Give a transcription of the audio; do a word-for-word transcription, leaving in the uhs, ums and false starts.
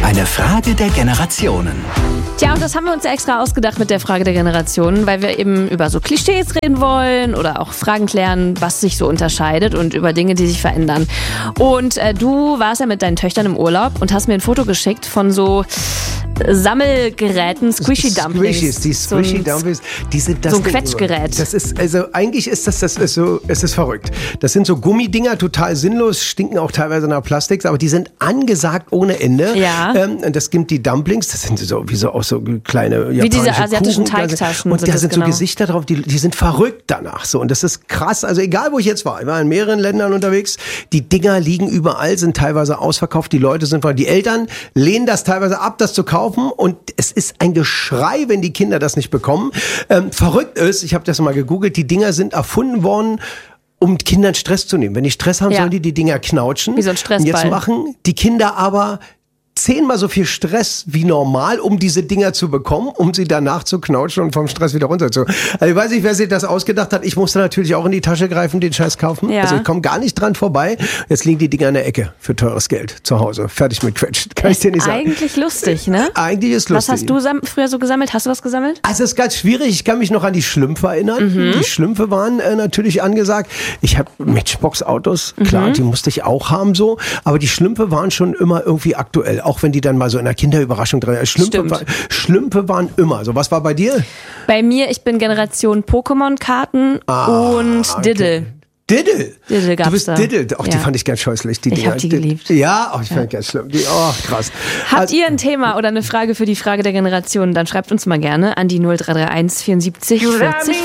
Eine Frage der Generationen. Tja, und das haben wir uns ja extra ausgedacht mit der Frage der Generationen, weil wir eben über so Klischees reden wollen oder auch Fragen klären, was sich so unterscheidet und über Dinge, die sich verändern. Und äh, du warst ja mit deinen Töchtern im Urlaub und hast mir ein Foto geschickt von so Sammelgeräten, Squishy Dumplings. Squishies, die Squishy Dumplings, die sind das so ein Quetschgerät. Das ist, also eigentlich ist das, das ist so, es ist verrückt. Das sind so Gummidinger, total sinnlos, stinken auch teilweise nach Plastik, aber die sind angesagt ohne Ende. Ja. Ähm, das gibt die Dumplings, das sind so, wie so, auch so kleine japanische Wie diese asiatischen Kuchen. Teigtaschen. Und sind da sind genau. so Gesichter drauf, die, die sind verrückt danach. So. Und das ist krass. Also egal, wo ich jetzt war, ich war in mehreren Ländern unterwegs, die Dinger liegen überall, sind teilweise ausverkauft, die Leute sind, die Eltern lehnen das teilweise ab, das zu kaufen, und es ist ein Geschrei, wenn die Kinder das nicht bekommen. Ähm, verrückt ist, ich habe das mal gegoogelt, die Dinger sind erfunden worden, um Kindern Stress zu nehmen. Wenn die Stress haben, Ja. sollen die die Dinger knautschen. Wie so ein Stressball. Und jetzt machen die Kinder aber zehnmal so viel Stress wie normal, um diese Dinger zu bekommen, um sie danach zu knautschen und vom Stress wieder runter zu. Also ich weiß nicht, wer sich das ausgedacht hat. Ich musste natürlich auch in die Tasche greifen, den Scheiß kaufen. Ja. Also ich komme gar nicht dran vorbei. Jetzt liegen die Dinger in der Ecke für teures Geld zu Hause. Fertig mit Quetsch. Kann ich dir nicht sagen. Eigentlich lustig, ne? Eigentlich ist lustig. Was hast du sam- früher so gesammelt? Hast du was gesammelt? Also es ist ganz schwierig. Ich kann mich noch an die Schlümpfe erinnern. Mhm. Die Schlümpfe waren äh, natürlich angesagt. Ich habe Matchbox-Autos, klar, Mhm. die musste ich auch haben so. Aber die Schlümpfe waren schon immer irgendwie aktuell. Auch wenn die dann mal so in einer Kinderüberraschung drin. Schlümpfe, Stimmt. war, Schlümpfe waren immer so. Was war bei dir? Bei mir, ich bin Generation Pokémon-Karten Ah, und Diddle. Diddle. Diddle gab's Du bist da. Diddle. Ach, die Ja. fand ich ganz scheußlich. Die Ich Dinger. hab die geliebt. Ja, oh, ich fand ganz schlimm. Die, oh, krass. Habt Also- ihr ein Thema oder eine Frage für die Frage der Generation? Dann schreibt uns mal gerne an die null drei drei eins vierundsiebzig vierzig